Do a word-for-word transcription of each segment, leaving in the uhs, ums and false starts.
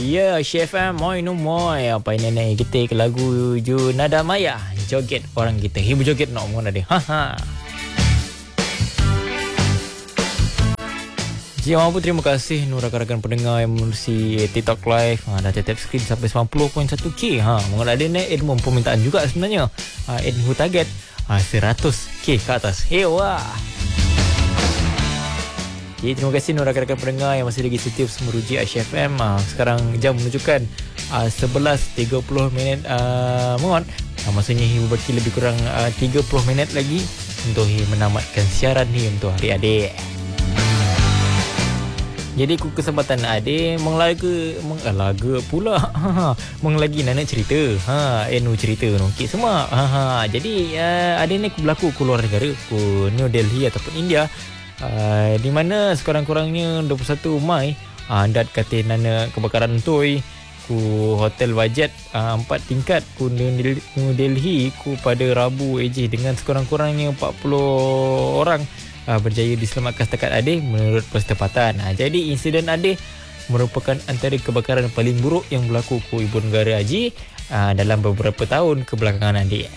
Ya, Chef M, moi no moi. Apa ini nih kita ke lagu ju nada maya. Joget orang kita. Hibu joget nak ngomong ada. Haha. Jadi mampu terima kasih nur rakan-rakan pendengar yang menerusi TikTok Live. Ha, dah tetap skrin sampai sembilan puluh perpuluhan satu K. Ha, mungkin ada ni Edmund permintaan juga sebenarnya. Ha, Edmund target ha, seratus K ke atas. Hewa. Okay, terima kasih nur rakan-rakan pendengar yang masih lagi setia meruji Aisyah F M. Uh, sekarang jam menunjukkan uh, sebelas tiga puluh minit uh, mengon. Uh, maksudnya Hibu baki lebih kurang uh, tiga puluh minit lagi untuk Hibu menamatkan siaran ni untuk adik-adik. Jadi ku kesempatan adik menglaga menglaga pula. Menglagi nak cerita. Ha, enu cerita nongkit semua. Ha, ha. Jadi uh, adik ni ku berlaku keluar negara, ku New Delhi ataupun India. Uh, di mana sekurang-kurangnya dua puluh satu Mai uh, dat kata nana kebakaran toy ku hotel budget uh, empat tingkat ku New Delhi ku pada Rabu eje dengan sekurang-kurangnya empat puluh orang uh, berjaya diselamatkan setakat adik menurut persetapatan. Uh, jadi insiden adik merupakan antara kebakaran paling buruk yang berlaku ku ibu negara Haji uh, dalam beberapa tahun kebelakangan adik.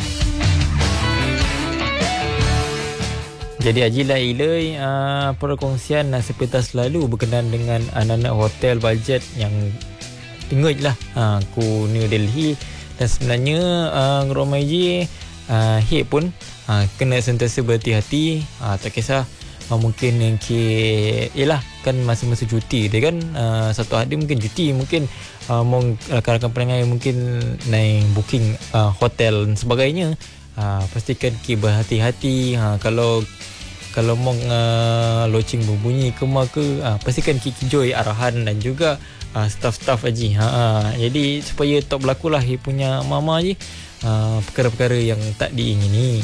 Jadi ajilah ilai uh, perkongsian uh, sepintas lalu berkenaan dengan anak-anak hotel bajet yang tinggal lah uh, ku New Delhi. Dan sebenarnya uh, Ngeromai je uh, hit pun uh, kena sentiasa berhati-hati. uh, Tak kisah uh, mungkin yang ke yelah kan masa-masa cuti dia kan uh, satu hari mungkin cuti, mungkin uh, mong rakan-rakan pendengar mungkin naik booking uh, hotel dan sebagainya. uh, Pastikan ke berhati-hati. uh, Kalau Kalau mong uh, loceng berbunyi ke mak ke, uh, pastikan Kiki Joy arahan dan juga uh, staff-staff Haji. Ha, uh, jadi supaya tak berlakulah dia punya mama je uh, perkara-perkara yang tak diingini.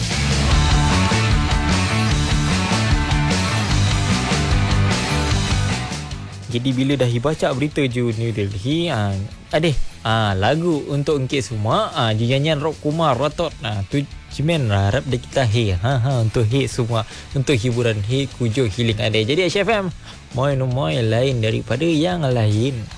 Jadi bila dah baca berita ju New Delhi, uh, adeh uh, lagu untuk engkit semua, uh, nyanyian Rock Kumar Rotot. Nah, tu Cimen harap dia kita he ha ha untuk he semua, untuk hiburan he kujo healing ada. Jadi Aisyah F M moi no moi lain daripada yang lain.